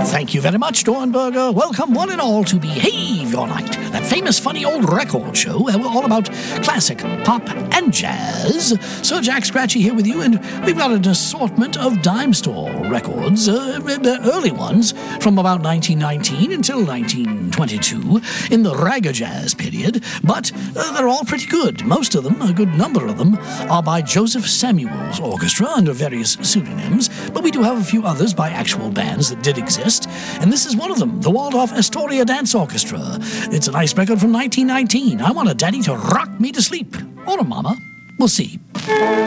Thank you very much, Dornberger. Welcome one and all to Behave Your Night, that famous funny old record show all about classic, pop, and jazz. Sir Jack Scratchy here with you, and we've got an assortment of dime store records, early ones from about 1919 until 1922 in the ragga jazz period, but they're all pretty good. Most of them, a good number of them, are by Joseph Samuel's orchestra under various pseudonyms, but we do have a few others by actual bands that did exist, and this is one of them, the Waldorf Astoria Dance Orchestra. It's a nice record from 1919. I want a daddy to rock me to sleep. Or a mama. We'll see.